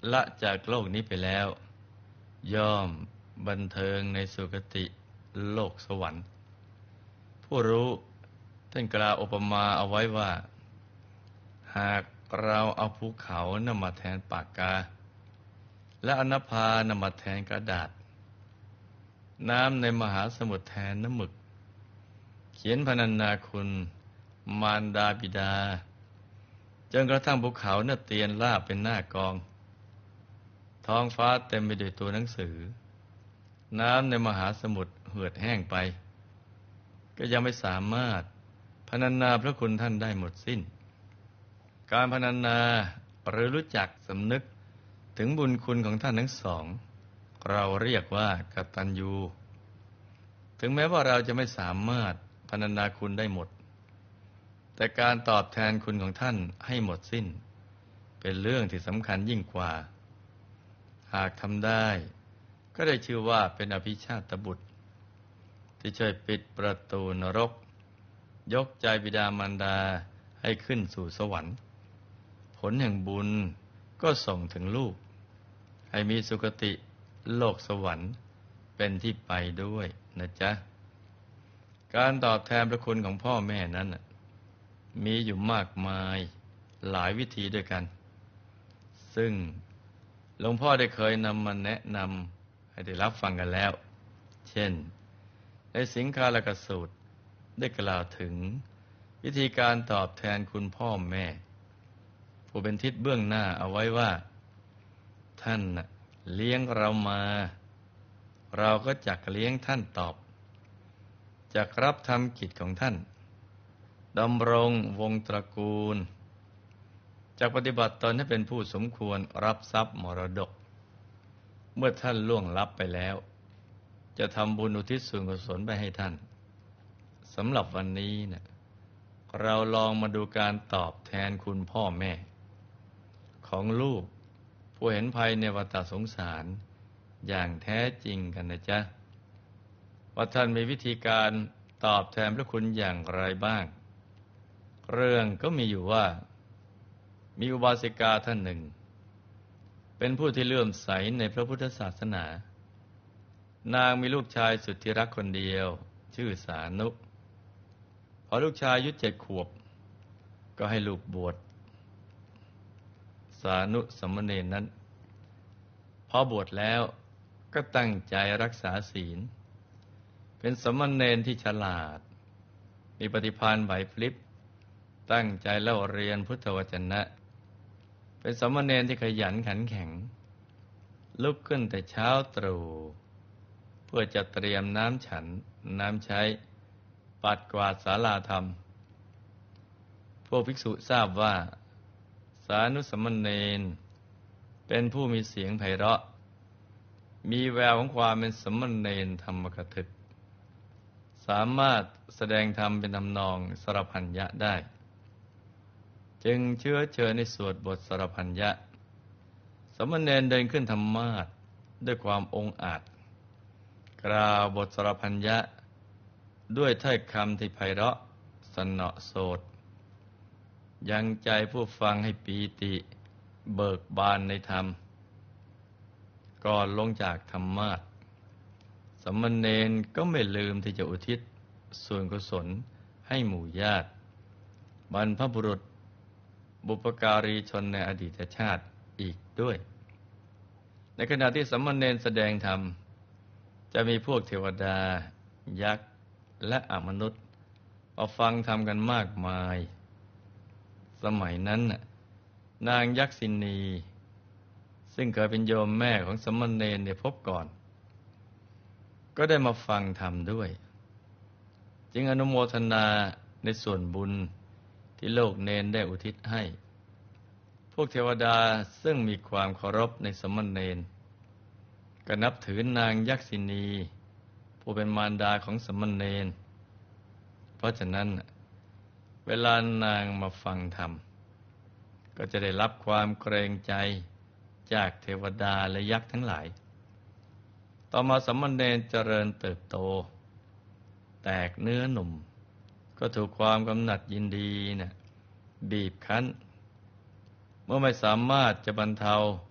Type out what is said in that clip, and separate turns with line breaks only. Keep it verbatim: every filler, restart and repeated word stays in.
ละจากโลกนี้ไปแล้วย่อมบันเทิงในสุคติโลกสวรรค์ผู้รู้ท่านกล่าวอุปมาเอาไว้ว่าหากเราเอาภูเขานำมาแทนปากกาและอนภานำมาแทนกระดาษน้ำในมหาสมุทรแทนน้ำหมึกเขียนพรรณนาคุณมารดาบิดาจนกระทั่งภูเขาเน่ะเตียนราบเป็นหน้ากองท้องฟ้าเต็มไปด้วยตัวหนังสือน้ำในมหาสมุทรเหือดแห้งไปก็ยังไม่สามารถพรรณนาพระคุณท่านได้หมดสิ้นการพรรณนาหรือรู้จักสำนึกถึงบุญคุณของท่านทั้งสองเราเรียกว่ากตัญญูถึงแม้ว่าเราจะไม่สามารถพรรณนาคุณได้หมดแต่การตอบแทนคุณของท่านให้หมดสิ้นเป็นเรื่องที่สำคัญยิ่งกว่าหากทำได้ก็ได้ชื่อว่าเป็นอภิชาตบุตรที่ช่วยปิดประตูนรกยกใจบิดามารดาให้ขึ้นสู่สวรรค์ผลแห่งบุญก็ส่งถึงลูกให้มีสุคติโลกสวรรค์เป็นที่ไปด้วยนะจ๊ะการตอบแทนพระคุณของพ่อแม่นั้นมีอยู่มากมายหลายวิธีด้วยกันซึ่งหลวงพ่อได้เคยนำมาแนะนำให้ได้รับฟังกันแล้วเช่นในสิงคาลกสูตรได้กล่าวถึงวิธีการตอบแทนคุณพ่อแม่ผู้เป็นทิศเบื้องหน้าเอาไว้ว่าท่านเลี้ยงเรามาเราก็จักเลี้ยงท่านตอบจักรับทำกิจของท่านดำรงวงศ์ตระกูลจักปฏิบัติตนให้เป็นผู้สมควรรับทรัพย์มรดกเมื่อท่านล่วงลับไปแล้วจะทำบุญอุทิศส่วนกุศลไปให้ท่านสำหรับวันนี้เนี่ยเราลองมาดูการตอบแทนคุณพ่อแม่ของลูกผู้เห็นภัยในวัฏสงสารอย่างแท้จริงกันนะจ๊ะว่าท่านมีวิธีการตอบแทนพระคุณอย่างไรบ้างเรื่องก็มีอยู่ว่ามีอุบาสิกาท่านหนึ่งเป็นผู้ที่เลื่อมใสในพระพุทธศาสนานางมีลูกชายสุดที่รักคนเดียวชื่อสานุพอลูกชายอายุเจ็ดขวบก็ให้ลูกบวชสานุสมณเณรนั้นพอบวชแล้วก็ตั้งใจรักษาศีลเป็นสมณเณรที่ฉลาดมีปฏิภาณไหวพริบตั้งใจเล่าเรียนพุทธวจนะเป็นสมณเณรที่ขยันขันแข็งลุกขึ้นแต่เช้าตรู่เพื่อจะเตรียมน้ำฉันน้ำใช้ปัดกวาดศาลาธรรมพวกภิกษุทราบว่าสานุสมณเณรเป็นผู้มีเสียงไพเราะมีแววของความเป็นสมณเณรธรรมกถึกสามารถแสดงธรรมเป็นทำนองสรพัญญะได้จึงเชื้อเชิญในสวดบทสรพัญญะสมณเณรเดินขึ้นธรรมาสน์ด้วยความองอาจกล่าวบทสรพัญญะด้วยถ้อยคำที่ไพเราะสนอโสดยังใจผู้ฟังให้ปีติเบิกบานในธรรมก่อนลงจากธรรมาสน์สมณเณรก็ไม่ลืมที่จะอุทิศส่วนกุศลให้หมู่ญาติบรรพบุรุษบุพการีชนในอดีตชาติอีกด้วยในขณะที่สมณเณรแสดงธรรมจะมีพวกเทวดายักษ์และอมนุษย์มาฟังธรรมกันมากมายสมัยนั้นนางยักษินีซึ่งเคยเป็นโยมแม่ของสมณเณรได้พบก่อนก็ได้มาฟังธรรมด้วยจึงอนุโมทนาในส่วนบุญที่โลกเณรได้อุทิศให้พวกเทวดาซึ่งมีความเคารพในสมณเณรก็นับถือนางยักษินีผู้เป็นมารดาของสมณเณรเพราะฉะนั้นเวลานางมาฟังธรรมก็จะได้รับความเกรงใจจากเทวดาและยักษ์ทั้งหลายต่อมาสมณเณรเจริญเติบโตแตกเนื้อหนุ่มก็ถูกความกำหนัดยินดีนะบีบคั้นเมื่อไม่สามารถจะบรรเทา